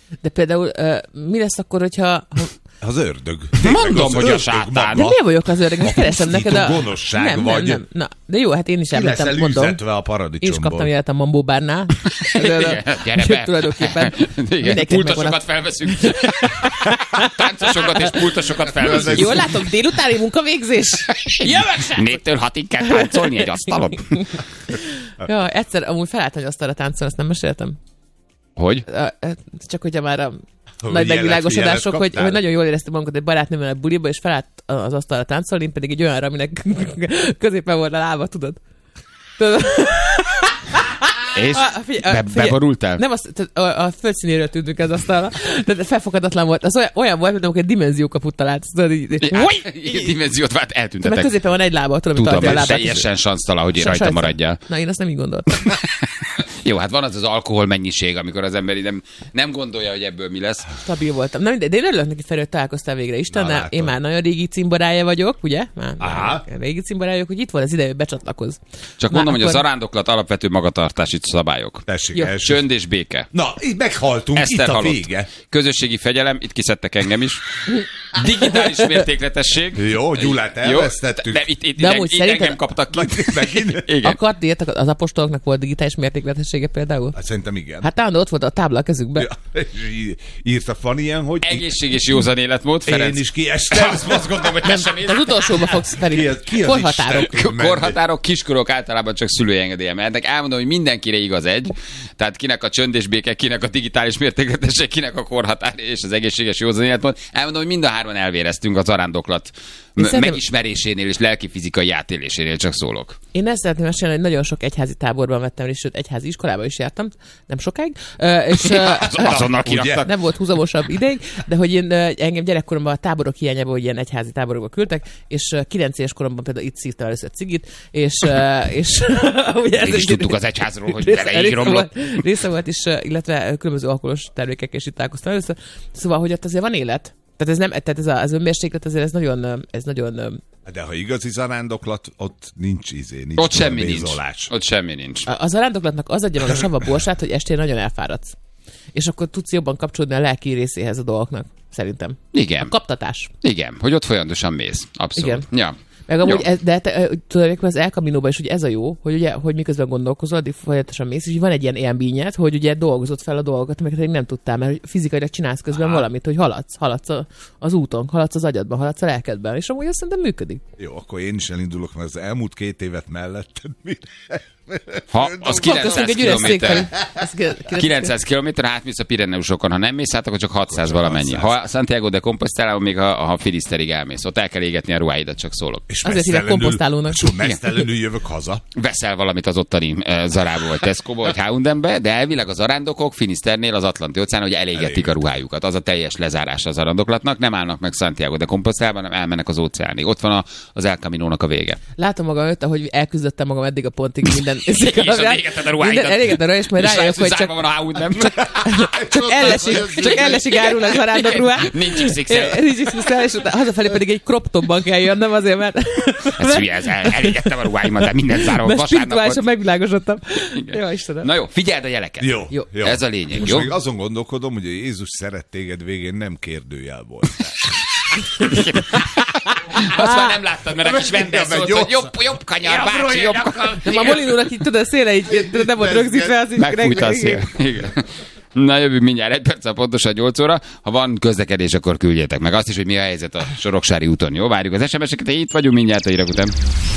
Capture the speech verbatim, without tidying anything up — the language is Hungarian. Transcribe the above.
De például uh, mi lesz akkor, hogyha... Ha... Az ördög. Mondom, hogy a sátán. De miért vagyok az ördög? Most keresem neked a... gonoszság nem, vagy. Nem, nem. Na, de jó, hát én is említem, mondom. a Én is kaptam jelet a Mambó Bárnál. Gyere be. Tulajdonképpen. Pultosokat felveszünk. Táncosokat és pultosokat felveszünk. Jól látom, délutáni munkavégzés. Jövök sem! Négytől hatig kell táncolni egy asztalon. Ja, egyszer amúgy felálltam, hogy asztalra táncolni, azt nem meséltem. Hogy? Csak hogyha már a nagy megvilágosodások, hogy, hogy nagyon jól éreztem magunkat egy barátnőmmel a buliba, és felállt az asztalra táncolni, én pedig egy olyanra, aminek középen volt a lába, tudod? tudod? És a, figyelj, be, beborultál? Nem, az, a, a földszínéről tűntünk ez asztalra, de felfoghatatlan volt. Az olyan, olyan volt, mint amikor egy dimenziókaput talált. Egy dimenziót vált, eltűntetek. Mert középen van egy lába, tudom, tudom, tartja a lábát. Teljesen sansztala, hogy rajta sajta. Maradjál. Na, én azt nem így gondoltam. Jó, hát van az az alkohol mennyiség, amikor az ember nem, nem gondolja, hogy ebből mi lesz. Stabil voltam. Na, de én örülök neki, Feri, hogy találkoztál végre Istennel. Én már nagyon régi cimborája vagyok, ugye? Már, már régi cimborája vagyok, hogy itt van az ideje, hogy becsatlakozz. Csak már mondom, akkor... hogy a zarándoklat alapvető magatartási szabályok. Tessék, csönd és béke. Na, itt meghaltunk, Eszter itt a halott. vége. Közösségi fegyelem, itt kiszedtek engem is. Digitális mértékletesség. Jó, Gyulát elvesztettük. De itt, itt, de itt, itt engem kaptak ki. Akart, írtak, az apostoloknak volt digitális mértékletessége például? Hát szerintem igen. Hát talán ott volt a tábla a kezükben. Ja, írta Fanny ilyen, hogy... Egészség és józan életmód, Ferenc. Én is kiestem. Azt gondolom, hogy nem, sem az utolsóba fogsz felé. Korhatárok. Korhatárok, kiskorok általában csak szülői engedélye mehetnek. Elmondom, hogy mindenkire igaz egy. Tehát kinek a csönd és béke, kinek a digitális mértékletesség, kinek a korhatár és az egészséges józan életmód. Elmondom, hogy mind a hárman elvéreztünk a zarándoklat m- megismerésénél és lelki-fizikai átélésénél, csak szólok. Én ezt szeretném mesélni, hogy nagyon sok egyházi táborban vettem, és sőt, egyházi iskolába is jártam, nem sokáig. Uh, és, uh, azonnal kiraktak. Nem volt húzamosabb ideig, de hogy én uh, engem gyerekkoromban a táborok hiányában, hogy ilyen egyházi táborokba küldtek, és uh, kilenc éves koromban például itt szívtam először cigit, és... Uh, és ugye ez is tudtuk az egyházról, hogy vele így romlott. Része volt is, uh, illetve különböző alkoholos termékek, és itt találkoztam először. Szóval, hogy ott azért van élet. Tehát ez nem, tehát ez az önmérséklet azért ez nagyon, ez nagyon... De ha igazi zarándoklat, ott nincs izé, nincs ott semmi nincs. Nincs. Ott semmi nincs. A, a zarándoklatnak az adja meg a sava borsát, hogy estén nagyon elfáradsz. És akkor tudsz jobban kapcsolódni a lelki részéhez a dolgoknak, szerintem. Igen. A kaptatás. Igen, hogy ott folyamatosan mész. Abszolút. Igen. Ja. Meg amúgy, ez, de te, tulajdonképpen az El Caminóban is ugye ez a jó, hogy ugye, hogy miközben gondolkozol, addig folyamatosan mész, és van egy ilyen élményed, hogy ugye dolgozott fel a dolgokat, amiket nem tudtál, mert fizikailag csinálsz közben Aha. valamit, hogy haladsz, haladsz a, az úton, haladsz az agyadban, haladsz a lelkedben, és amúgy azt szerintem működik. Jó, akkor én is elindulok, mert az elmúlt két évet melletted mire? Ha, az kilencszáz kilométer. kilencszáz kilométer, átmész a Pireneusokon, ha nem mész át, akkor csak hatszáz valamennyi. Ha Santiago de Compostela, még ha, ha Finiszterig elmész, ott el kell égetni a ruháidat, csak szólok. És azért hívják komposztálónak. És mesztelenül jövök haza. Veszel valamit az ottani uh, Zarából, vagy Tesco-ból, vagy há és em-be, de elvileg a zarándokok Finiszternél az Atlanti óceán, hogy elégetik Elégett. a ruhájukat. Az a teljes lezárása a zarándoklatnak. Nem állnak meg Santiago de Compostelában, hanem elmennek az óceánig. Ott van a, az El Caminónak a vége. Látom magam előtt, hogy elküzdöttem magam eddig a pontig minden. És elégetted a ruháidat. Elégetted a ruháidat, és majd rájövök, hogy csak, van a há és em. csak ellesig, csak ellesig árul a zarándok ruhát. Nincs iksz iksz el. Nincs iksz iksz el, és hazafelé pedig egy crop topban kell jönnöm azért, mert... Ez hülye, ez elégettem a ruháimat, de minden zárom vasárnapot. Mert spirituálisan megvilágosodtam. Jó, Istenem. Na jó, figyeld a jeleket. Jó, jó. jó. Ez a lényeg, most jó? Most azon gondolkodom, hogy a Jézus szeret téged végén nem kérdőjel volt. Azt már nem láttad, mert a kis vendel szólt, hogy jobb, jobb kanyar, bácsi, jobb kanyar. A Molinónak így tudod, szélre így nem volt rögzítve, az így... Megfújta a szél. Igen. Na, jövünk mindjárt egy perccel pontosan nyolc óra. Ha van közlekedés, akkor küldjétek meg azt is, hogy mi a helyzet a Soroksári úton. Jó, várjuk az es em es-eket, itt vagyunk mindjárt a hírek után.